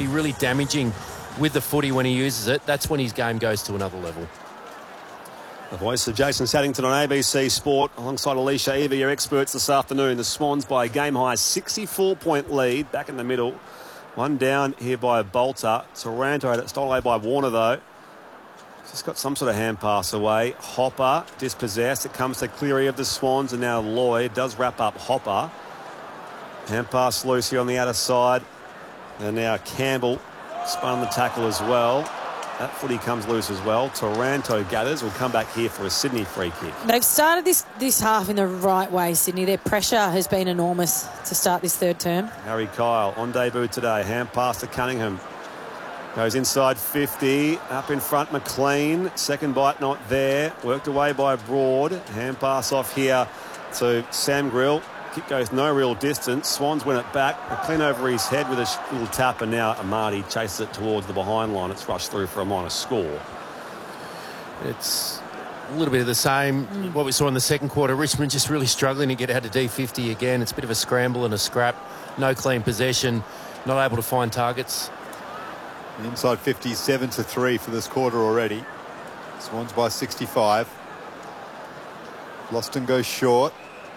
be really damaging with the footy when he uses it. That's when his game goes to another level. The voice of Jason Saddington on ABC Sport alongside Alicia Eva, your experts this afternoon. The Swans by a game-high 64-point lead back in the middle. One down here by Bolter. Taranto had it stolen away by Warner, though. Just got some sort of hand pass away. Hopper dispossessed. It comes to Cleary of the Swans, and now Lloyd does wrap up Hopper. Hand pass loose here on the outer side. And now Campbell spun the tackle as well. That footy comes loose as well. Taranto gathers. Will come back here for a Sydney free kick. They've started this half in the right way, Sydney. Their pressure has been enormous to start this third term. Harry Kyle on debut today. Hand pass to Cunningham. Goes inside 50. Up in front, McLean. Second bite not there. Worked away by Broad. Hand pass off here to Sam Grill. Kick goes no real distance. Swans win it back. McLean over his head with a little tap, and now Amati chases it towards the behind line. It's rushed through for a minor score. It's a little bit of the same what we saw in the second quarter. Richmond just really struggling to get out of D50 again. It's a bit of a scramble and a scrap. No clean possession. Not able to find targets. Inside 57-3 for this quarter already. Swans by 65. Loston goes short.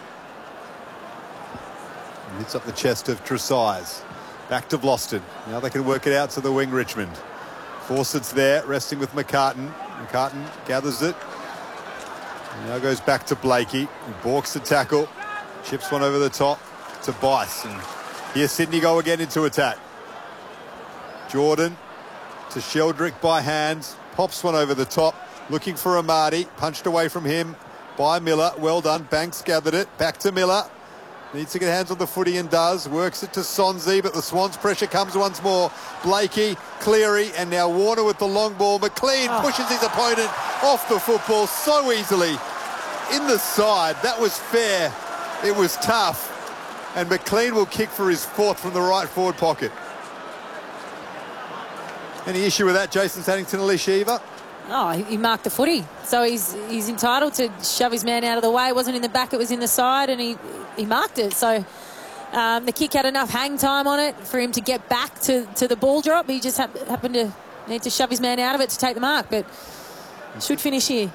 Hits up the chest of Tresize. Back to Vlauston. Now they can work it out to the wing, Richmond. Fawcett's there, resting with McCartan. McCartan gathers it. And now goes back to Blakey. He balks the tackle. Chips one over the top to Bice. And here Sydney go again into attack. Jordan to Sheldrick by hand. Pops one over the top. Looking for Amati. Punched away from him by Miller. Well done. Banks gathered it. Back to Miller. Needs to get hands on the footy and does. Works it to Sonzi, but the Swans' pressure comes once more. Blakey, Cleary, and now Warner with the long ball. McLean pushes his opponent off the football so easily. In the side, that was fair. It was tough. And McLean will kick for his fourth from the right forward pocket. Any issue with that, Jason Saddington, Alicia Eva? Oh, he marked the footy. So he's entitled to shove his man out of the way. It wasn't in the back, it was in the side, and he marked it. So the kick had enough hang time on it for him to get back to the ball drop. He just happened to need to shove his man out of it to take the mark, but should finish here.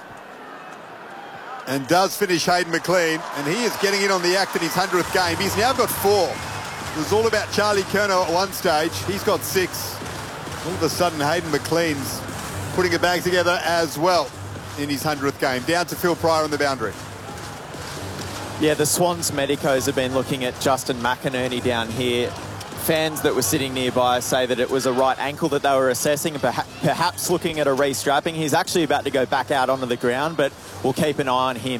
And does finish Hayden McLean, and he is getting in on the act in his 100th game. He's now got 4. It was all about Charlie Curnow at one stage. He's got 6. All of a sudden, Hayden McLean's putting a bag together as well in his 100th game. Down to Phil Pryor on the boundary. Yeah, the Swans medicos have been looking at Justin McInerney down here. Fans that were sitting nearby say that it was a right ankle that they were assessing, perhaps looking at a re-strapping. He's actually about to go back out onto the ground, but we'll keep an eye on him.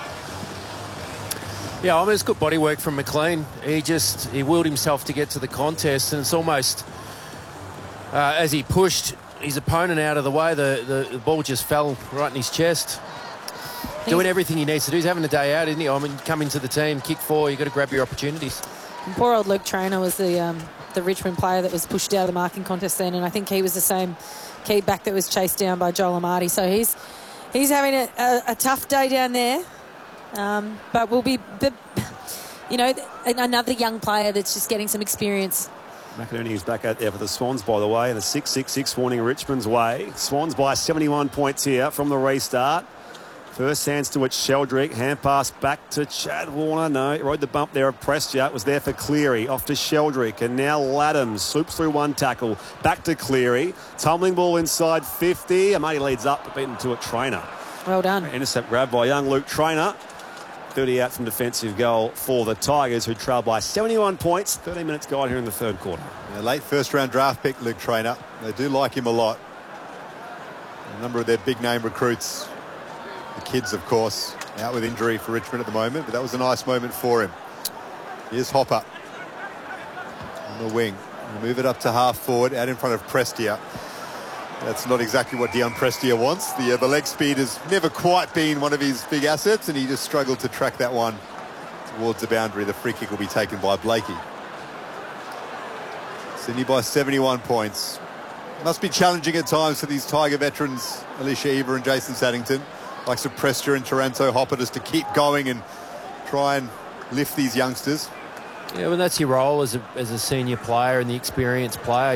Yeah, I mean, it's good body work from McLean. He willed himself to get to the contest, and it's almost as he pushed his opponent out of the way, the ball just fell right in his chest. Doing everything he needs to do. He's having a day out, isn't he? I mean, come into the team, kick 4, you've got to grab your opportunities. And poor old Luke Traynor was the Richmond player that was pushed out of the marking contest then, and I think he was the same key back that was chased down by Joel Amati. So he's having a tough day down there, but will be, another young player that's just getting some experience. McInerney is back out there for the Swans, by the way, and a 6-6-6 warning Richmond's way. Swans by 71 points here from the restart. First hands to it, Sheldrick. Hand pass back to Chad Warner. No, he rode the bump there of Prestia. It was there for Cleary. Off to Sheldrick. And now Laddams swoops through one tackle. Back to Cleary. Tumbling ball inside 50. Amati leads up, but beaten to a Traynor. Well done. Intercept grab by young Luke Traynor. 30 out from defensive goal for the Tigers, who trail by 71 points. 13 minutes gone here in the third quarter. Yeah, late first-round draft pick, Luke Traynor. They do like him a lot. A number of their big-name recruits, the kids, of course, out with injury for Richmond at the moment, but that was a nice moment for him. Here's Hopper on the wing. Move it up to half-forward, out in front of Prestia. That's not exactly what Dion Prestia wants. The leg speed has never quite been one of his big assets, and he just struggled to track that one towards the boundary. The free kick will be taken by Blakey. Sydney by 71 points. Must be challenging at times for these Tiger veterans, Alicia Eva and Jason Saddington. Likes of Prestia and Taranto Hopper, just to keep going and try and lift these youngsters. Yeah, well, that's your role as a senior player and the experienced player.